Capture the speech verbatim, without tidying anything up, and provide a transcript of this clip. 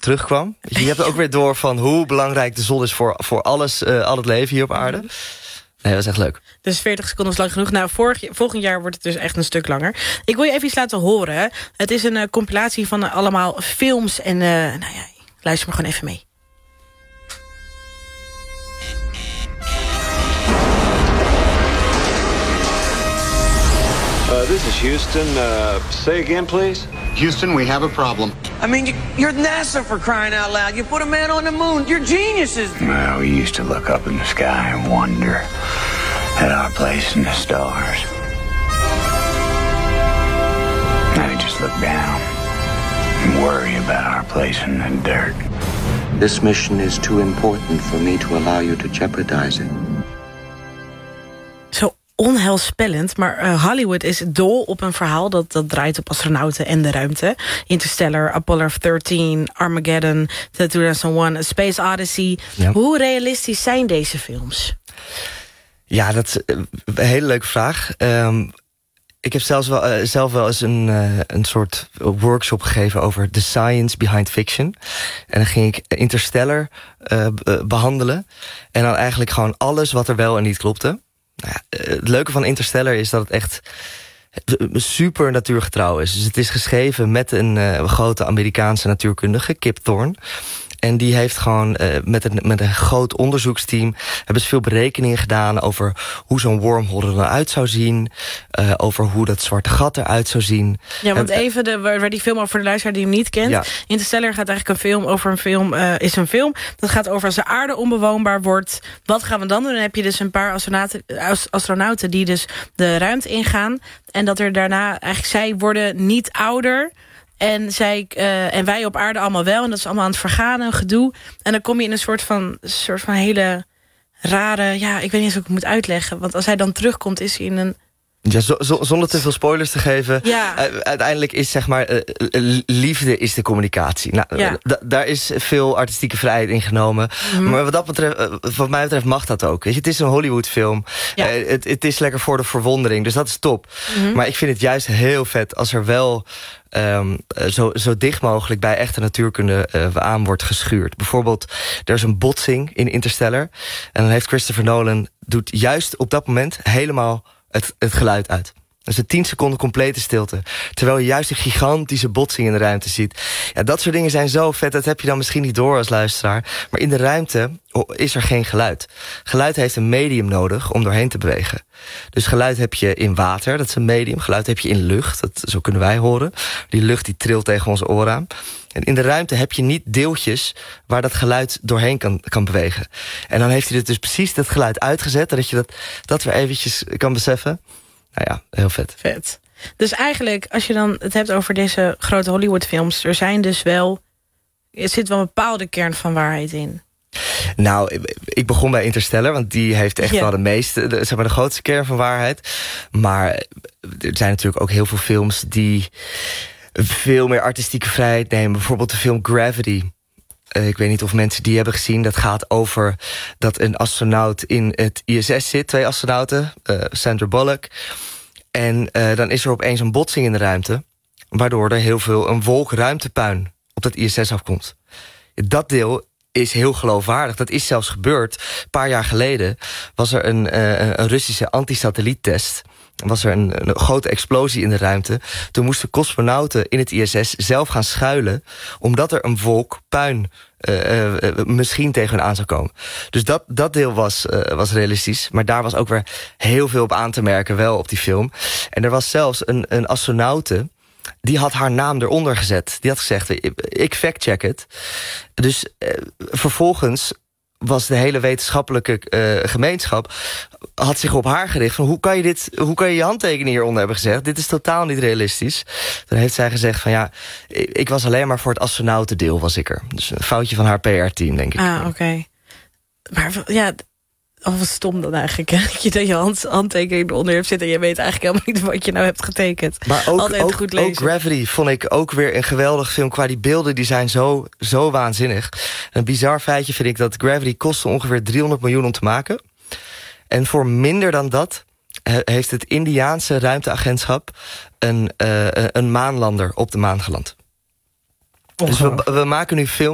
terugkwam. Je hebt ook weer door van hoe belangrijk de zon is voor, voor alles, uh, al het leven hier op aarde. Nee, dat was echt leuk. Dus veertig seconden is lang genoeg. Nou, vorig, volgend jaar wordt het dus echt een stuk langer. Ik wil je even iets laten horen. Het is een uh, compilatie van uh, allemaal films. En uh, nou ja, luister maar gewoon even mee. Uh, this is Houston. Uh, say again, please. Houston, we have a problem. I mean, you, you're NASA for crying out loud. You put a man on the moon. You're geniuses. Well, we used to look up in the sky and wonder at our place in the stars. Now we just look down and worry about our place in the dirt. This mission is too important for me to allow you to jeopardize it. Zo onheilspellend, maar uh, Hollywood is dol op een verhaal dat, dat draait op astronauten en de ruimte. Interstellar, Apollo dertien, Armageddon, tweeduizend één, A Space Odyssey. Ja. Hoe realistisch zijn deze films? Ja, dat is een hele leuke vraag. Um, ik heb zelfs wel, uh, zelf wel eens een, uh, een soort workshop gegeven over the science behind fiction. En dan ging ik Interstellar uh, behandelen. En dan eigenlijk gewoon alles wat er wel en niet klopte. Nou ja, het leuke van Interstellar is dat het echt super natuurgetrouw is. Dus het is geschreven met een uh, grote Amerikaanse natuurkundige, Kip Thorne. En die heeft gewoon uh, met, een, met een groot onderzoeksteam hebben ze veel berekeningen gedaan over hoe zo'n wormhole er dan uit zou zien. Uh, over hoe dat zwarte gat eruit zou zien. Ja, want en, even de, waar die film over voor de luisteraar die hem niet kent. Ja. Interstellar gaat eigenlijk een film over een film, uh, is een film. Dat gaat over als de aarde onbewoonbaar wordt. Wat gaan we dan doen? Dan heb je dus een paar astronauten, astronauten die dus de ruimte ingaan. En dat er daarna eigenlijk zij worden niet ouder. En, zij, uh, en wij op aarde allemaal wel. En dat is allemaal aan het vergaan, een gedoe. En dan kom je in een soort van, soort van hele rare... Ja, ik weet niet eens hoe ik het moet uitleggen. Want als hij dan terugkomt, is hij in een... Ja, zo, zo, zonder te veel spoilers te geven. Ja. Uh, uiteindelijk is zeg maar uh, liefde is de communicatie. Nou, ja. d- daar is veel artistieke vrijheid in genomen. Mm-hmm. Maar wat dat betreft, uh, wat mij betreft mag dat ook. Weet je, het is een Hollywoodfilm. Ja. Uh, het, het is lekker voor de verwondering, dus dat is top. Mm-hmm. Maar ik vind het juist heel vet als er wel um, zo, zo dicht mogelijk bij echte natuurkunde uh, aan wordt geschuurd. Bijvoorbeeld, er is een botsing in Interstellar. En dan heeft Christopher Nolan doet juist op dat moment helemaal Het, het geluid uit. Dus een tien seconden complete stilte. Terwijl je juist een gigantische botsing in de ruimte ziet. Ja, dat soort dingen zijn zo vet. Dat heb je dan misschien niet door als luisteraar. Maar in de ruimte is er geen geluid. Geluid heeft een medium nodig om doorheen te bewegen. Dus geluid heb je in water, dat is een medium. Geluid heb je in lucht, dat, zo kunnen wij horen. Die lucht die trilt tegen onze oren aan. En in de ruimte heb je niet deeltjes waar dat geluid doorheen kan, kan bewegen. En dan heeft hij dus precies dat geluid uitgezet, dat je dat, dat weer eventjes kan beseffen. Nou ja, heel vet. Vet. Dus eigenlijk, als je dan het hebt over deze grote Hollywoodfilms, er zijn dus wel, er zit wel een bepaalde kern van waarheid in. Nou, ik begon bij Interstellar, want die heeft echt ja. wel de meeste, de, zeg maar de grootste kern van waarheid. Maar er zijn natuurlijk ook heel veel films die veel meer artistieke vrijheid nemen. Bijvoorbeeld de film Gravity. Uh, ik weet niet of mensen die hebben gezien. Dat gaat over dat een astronaut in het I S S zit. Twee astronauten, uh, Sandra Bullock. En uh, dan is er opeens een botsing in de ruimte. Waardoor er heel veel een wolk ruimtepuin op dat I S S afkomt. Dat deel is heel geloofwaardig. Dat is zelfs gebeurd. Een paar jaar geleden was er een, uh, een Russische antisatelliettest. Was er een, een grote explosie in de ruimte. Toen moesten cosmonauten in het I S S zelf gaan schuilen, omdat er een wolk puin uh, uh, misschien tegen hun aan zou komen. Dus dat, dat deel was, uh, was realistisch. Maar daar was ook weer heel veel op aan te merken, wel op die film. En er was zelfs een, een astronaute, die had haar naam eronder gezet. Die had gezegd, ik factcheck het. Dus uh, vervolgens was de hele wetenschappelijke uh, gemeenschap had zich op haar gericht van hoe kan je dit, hoe kan je je handtekening hieronder hebben gezegd? Dit is totaal niet realistisch. Toen heeft zij gezegd van ja, ik was alleen maar voor het astronautendeel was ik er. Dus een foutje van haar P R-team, denk ik. Ah, oké. Okay. Maar ja, oh, wat stom dan eigenlijk. Hè? Dat je dat je hand, handtekening eronder hebt zitten en je weet eigenlijk helemaal niet wat je nou hebt getekend. Maar ook, Altijd ook, goed lezen. ook Gravity vond ik ook weer een geweldig film. Qua die beelden, die zijn zo, zo waanzinnig. Een bizar feitje vind ik dat Gravity kostte ongeveer driehonderd miljoen om te maken. En voor minder dan dat heeft het Indiaanse ruimteagentschap een, uh, een maanlander op de maan geland. Dus we, we maken nu film